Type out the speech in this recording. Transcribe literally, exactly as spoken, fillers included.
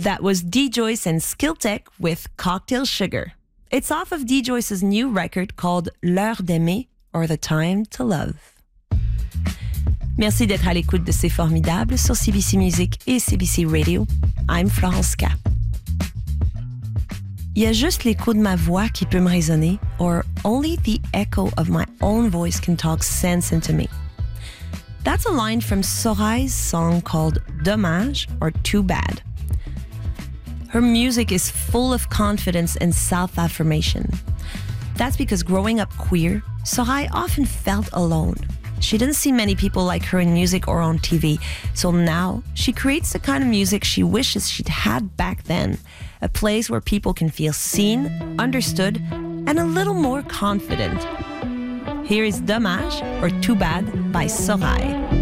That was D. Joyce and Skiltech with Cocktail Sugar. It's off of D. Joyce's new record called L'heure d'aimer, or The Time to Love. Merci d'être à l'écoute de C'est Formidable sur C B C Music et C B C Radio. I'm Florence K. Il y a juste l'écho de ma voix qui peut me résonner, or only the echo of my own voice can talk sense into me. That's a line from Soray's song called Dommage, or Too Bad. Her music is full of confidence and self-affirmation. That's because growing up queer, Soray often felt alone. She didn't see many people like her in music or on T V, so now she creates the kind of music she wishes she'd had back then, a place where people can feel seen, understood, and a little more confident. Here is Dommage, or Too Bad, by Soray.